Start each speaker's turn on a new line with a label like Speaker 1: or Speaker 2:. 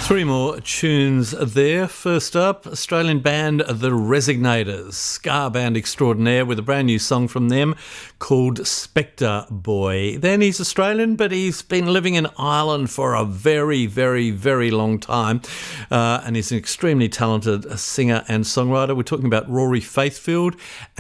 Speaker 1: Three more tunes there. First up, Australian band The Resignators, ska band extraordinaire, with a brand new song from them called Spectre Boy. Then he's Australian, but he's been living in Ireland for a very, very, very long time, and he's an extremely talented singer and songwriter. We're talking about Rory Faithfield.